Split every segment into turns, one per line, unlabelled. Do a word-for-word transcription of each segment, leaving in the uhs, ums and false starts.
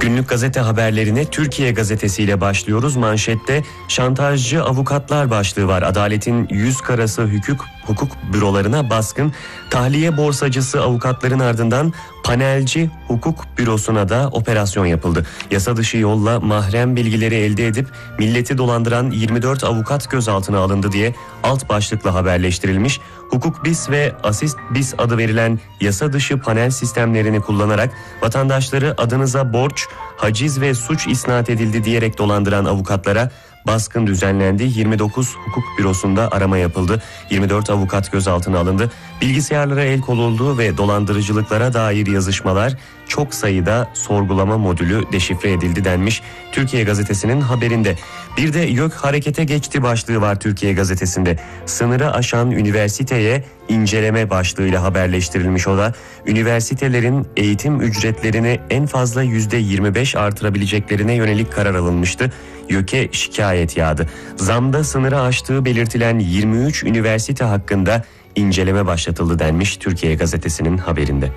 Günlük gazete haberlerine Türkiye gazetesiyle başlıyoruz. Manşette şantajcı avukatlar başlığı var. Adaletin yüz karası hukuk, hukuk bürolarına baskın. Tahliye borsacısı avukatların ardından panelci hukuk bürosuna da operasyon yapıldı. Yasa dışı yolla mahrem bilgileri elde edip milleti dolandıran yirmi dört avukat gözaltına alındı diye alt başlıkla haberleştirilmiş. Hukuk Biz ve Asist Biz adı verilen yasa dışı panel sistemlerini kullanarak vatandaşları adınıza borç, haciz ve suç isnat edildi diyerek dolandıran avukatlara baskın düzenlendi. yirmi dokuz hukuk bürosunda arama yapıldı. yirmi dört avukat gözaltına alındı. Bilgisayarlara el konuldu ve dolandırıcılıklara dair yazışmalar çok sayıda sorgulama modülü deşifre edildi denmiş Türkiye Gazetesi'nin haberinde. Bir de YÖK harekete geçti başlığı var Türkiye Gazetesi'nde. Sınırı aşan üniversiteye inceleme başlığıyla haberleştirilmiş o da. Üniversitelerin eğitim ücretlerini en fazla yüzde yirmi beş artırabileceklerine yönelik karar alınmıştı. YÖK'e şikayet yağdı. Zamda sınırı aştığı belirtilen yirmi üç üniversite hakkında inceleme başlatıldı denmiş Türkiye Gazetesi'nin haberinde.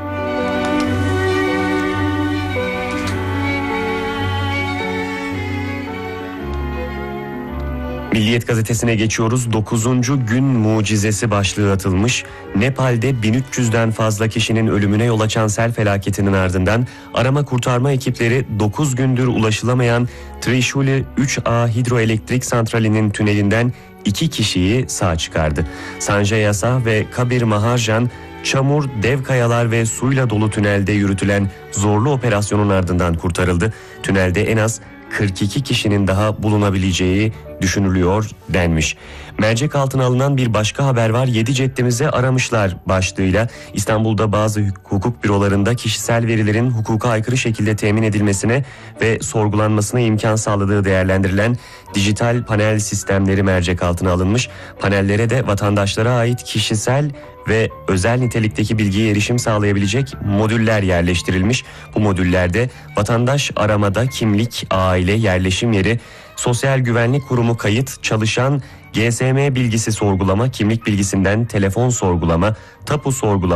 Milliyet gazetesine geçiyoruz. dokuzuncu gün mucizesi başlığı atılmış. Nepal'de bin üç yüzden fazla kişinin ölümüne yol açan sel felaketinin ardından arama kurtarma ekipleri dokuz gündür ulaşılamayan Trishuli üç A hidroelektrik santralinin tünelinden iki kişiyi sağ çıkardı. Sanjay Asa ve Kabir Maharjan çamur, dev kayalar ve suyla dolu tünelde yürütülen zorlu operasyonun ardından kurtarıldı. Tünelde en az kırk iki kişinin daha bulunabileceği düşünülüyor denmiş. Mercek altına alınan bir başka haber var. Yedi ceddimize aramışlar başlığıyla İstanbul'da bazı hukuk bürolarında kişisel verilerin hukuka aykırı şekilde temin edilmesine ve sorgulanmasına imkan sağladığı değerlendirilen dijital panel sistemleri mercek altına alınmış. Panellere de vatandaşlara ait kişisel ve özel nitelikteki bilgiye erişim sağlayabilecek modüller yerleştirilmiş. Bu modüllerde vatandaş aramada kimlik, aile, yerleşim yeri, Sosyal Güvenlik Kurumu kayıt, çalışan G S M bilgisi sorgulama, kimlik bilgisinden telefon sorgulama, tapu sorgulama,